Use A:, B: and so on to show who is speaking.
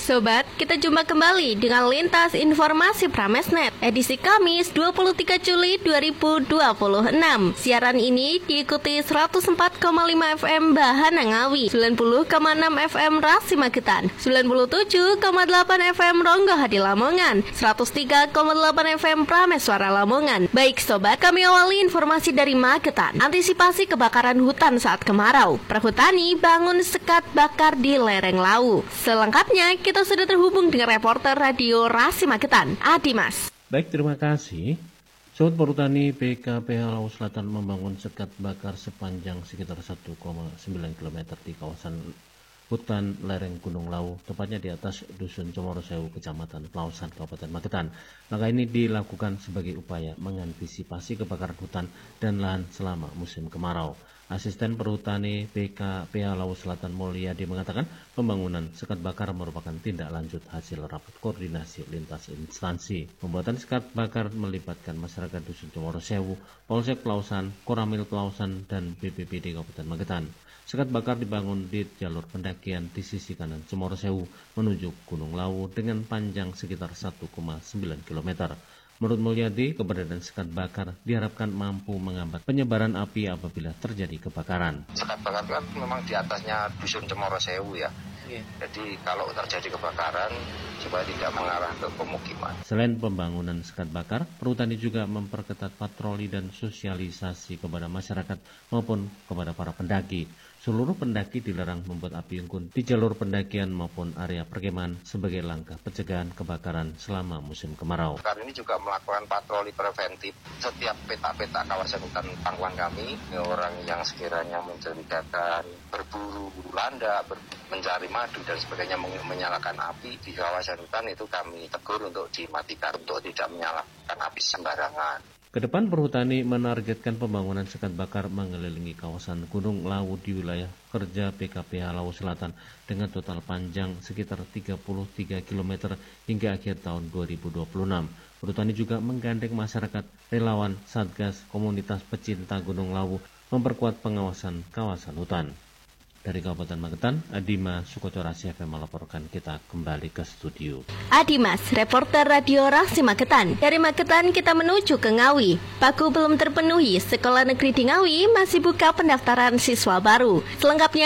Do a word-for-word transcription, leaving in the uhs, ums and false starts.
A: Sobat, kita jumpa kembali dengan Lintas Informasi Pramesnet, edisi Kamis dua puluh tiga Juli dua ribu dua puluh enam. Siaran ini diikuti seratus empat koma lima F M Bahana Ngawi, sembilan puluh koma enam F M Rasi Magetan, sembilan puluh tujuh koma delapan F M Ronggo Hadi Lamongan, seratus tiga koma delapan F M Prameswara Lamongan. Baik sobat, kami awali informasi dari Magetan. Antisipasi kebakaran hutan saat kemarau, Perhutani bangun sekat bakar di lereng Lawu. Selengkapnya kita sudah terhubung dengan reporter Radio Rasi Magetan, Adimas.
B: Baik, terima kasih. Sobat Perhutani, P K P H Lawu Selatan membangun sekat bakar sepanjang sekitar satu koma sembilan kilometer di kawasan hutan lereng Gunung Lawu, tepatnya di atas Dusun Comorosewu, Kecamatan Pelausan, Kabupaten Magetan. Langkah ini dilakukan sebagai upaya mengantisipasi kebakaran hutan dan lahan selama musim kemarau. Asisten Perhutani P K P H Lawu Selatan Mulyadi mengatakan pembangunan sekat bakar merupakan tindak lanjut hasil rapat koordinasi lintas instansi. Pembuatan sekat bakar melibatkan masyarakat Dusun Comorosewu, Polsek Pelausan, Koramil Pelausan, dan B P B D Kabupaten Magetan. Sekat bakar dibangun di jalur pendakian di sisi kanan Comorosewu menuju Gunung Lawu dengan panjang sekitar satu koma sembilan kilometer. Menurut Mulyadi, keberadaan sekat bakar diharapkan mampu menghambat penyebaran api apabila terjadi kebakaran.
C: Sekat bakar kan memang di atasnya Dusun Comorosewu ya. Yeah. Jadi kalau terjadi kebakaran supaya tidak mengarah ke pemukiman.
B: Selain pembangunan sekat bakar, Perhutani juga memperketat patroli dan sosialisasi kepada masyarakat maupun kepada para pendaki. Seluruh pendaki dilarang membuat api unggun di jalur pendakian maupun area perkemahan sebagai langkah pencegahan kebakaran selama musim kemarau.
C: Kali ini juga melakukan patroli preventif setiap peta-peta kawasan hutan pangkuan kami. Orang yang sekiranya mencurigakan berburu landa, ber, mencari madu dan sebagainya menyalakan api di kawasan hutan, itu kami tegur untuk dimatikan, untuk tidak menyalakan api sembarangan.
B: Kedepan Perhutani menargetkan pembangunan sekat bakar mengelilingi kawasan Gunung Lawu di wilayah kerja P K P H Lawu Selatan dengan total panjang sekitar tiga puluh tiga kilometer hingga akhir tahun dua ribu dua puluh enam. Perhutani juga menggandeng masyarakat, relawan, satgas, komunitas pecinta Gunung Lawu memperkuat pengawasan kawasan hutan. Dari Kabupaten Magetan, Adimas Sukoco Rasi F M melaporkan. Kita kembali ke studio.
A: Adimas, reporter Radio Rasi Magetan. Dari Magetan kita menuju ke Ngawi. Pagu belum terpenuhi, Sekolah Negeri di Ngawi masih buka pendaftaran siswa baru. Selengkapnya